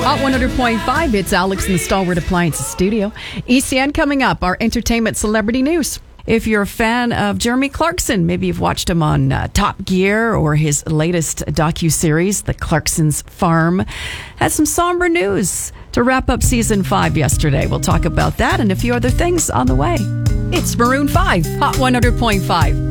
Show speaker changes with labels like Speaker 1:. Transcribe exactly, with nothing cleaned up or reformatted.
Speaker 1: Hot one hundred point five, it's Alex in the Stalwart Appliances studio. E C N coming up, our entertainment celebrity news. If you're a fan of Jeremy Clarkson, maybe you've watched him on uh, Top Gear or his latest docuseries, The Clarkson's Farm, had some somber news to wrap up season five yesterday. We'll talk about that and a few other things on the way. It's Maroon five, Hot one hundred point five.